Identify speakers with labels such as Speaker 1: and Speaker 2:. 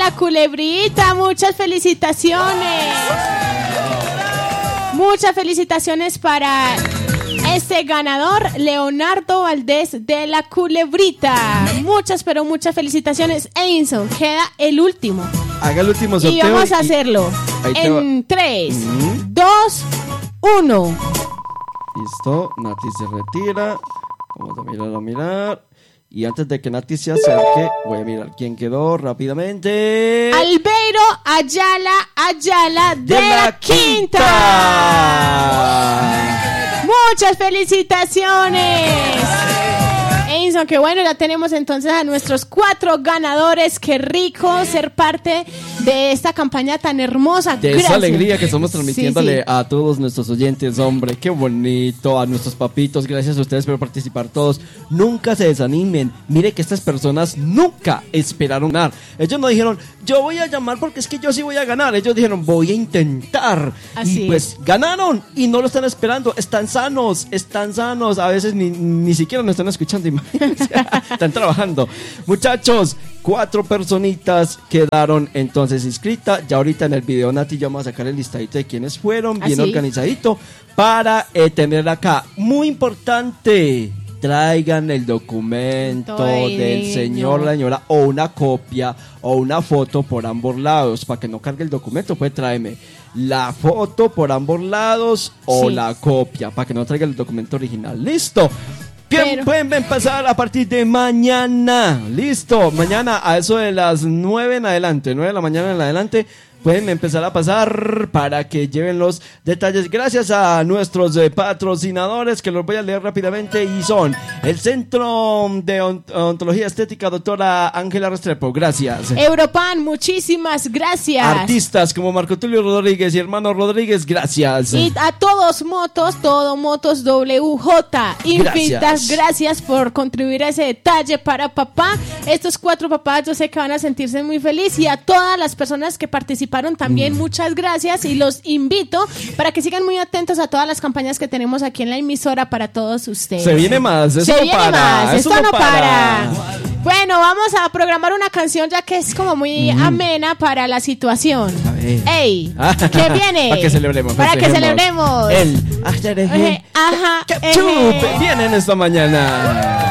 Speaker 1: la Culebrita. Muchas felicitaciones. Muchas felicitaciones para este ganador, Leonardo Valdés de la Culebrita. Muchas, pero muchas felicitaciones. Edinson, queda el último.
Speaker 2: Haga el último sorteo.
Speaker 1: Y vamos a hacerlo en 3, 2, 1.
Speaker 2: Listo, Nati se retira. Vamos a mirar. Y antes de que Nati se acerque, voy a mirar quién quedó rápidamente.
Speaker 1: Albeiro Ayala de la Quinta. Muchas felicitaciones. Edinson, qué bueno, ya tenemos entonces a nuestros 4 ganadores. Qué rico ser parte de esta campaña tan hermosa.
Speaker 2: De
Speaker 1: Gracias.
Speaker 2: esa alegría que estamos transmitiéndole a todos nuestros oyentes, hombre, qué bonito, a nuestros papitos, gracias a ustedes por participar todos. Nunca se desanimen, mire que estas personas nunca esperaron ganar. Ellos no dijeron, yo voy a llamar porque es que yo sí voy a ganar. Ellos dijeron, voy a intentar.
Speaker 1: Así
Speaker 2: y pues ganaron y no lo están esperando, están sanos, a veces ni siquiera nos están escuchando, imagínense. Están trabajando. Muchachos, 4 personitas quedaron entonces inscritas. Ya ahorita en el video, Nati, ya vamos a sacar el listadito de quienes fueron, bien organizadito, para tener acá. Muy importante, traigan el documento del señor, la señora, o una copia o una foto por ambos lados. Para que no cargue el documento, pues tráeme la foto por ambos lados o la copia, para que no traiga el documento original. ¿Listo? Bien, pueden pasar a partir de mañana. Listo, mañana a eso de las 9 en adelante, 9 de la mañana en adelante, pueden empezar a pasar para que lleven los detalles. Gracias a nuestros patrocinadores, que los voy a leer rápidamente, y son el Centro de Odontología Estética Doctora Ángela Restrepo, gracias.
Speaker 1: Europan, muchísimas gracias.
Speaker 2: Artistas como Marco Tulio Rodríguez y Hermano Rodríguez, gracias.
Speaker 1: Y a todos Motos WJ infinitas gracias por contribuir a ese detalle para papá. Estos 4 papás yo sé que van a sentirse muy felices, y a todas las personas que participaron también, muchas gracias, y los invito para que sigan muy atentos a todas las campañas que tenemos aquí en la emisora para todos ustedes.
Speaker 2: Se viene más, esto no para.
Speaker 1: Bueno, vamos a programar una canción ya que es como muy amena para la situación. ¡Ey! ¿Qué viene?
Speaker 2: Para que celebremos.
Speaker 1: Para que celebremos.
Speaker 2: Viene en esta mañana.